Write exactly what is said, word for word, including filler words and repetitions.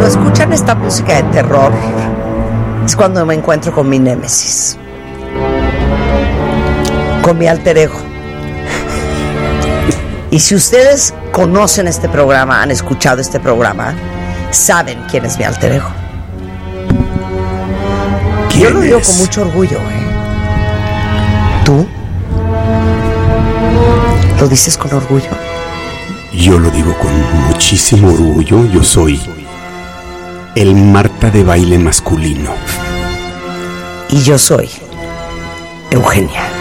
escuchan esta música de terror, es cuando me encuentro con mi némesis, con mi alter ego. Y si ustedes conocen este programa, han escuchado este programa, saben quién es mi alter ego. Yo lo digo con mucho orgullo, ¿eh? ¿Tú? ¿Lo dices con orgullo? Yo lo digo con muchísimo orgullo. Yo soy el Marta de baile masculino. Y yo soy Eugenia.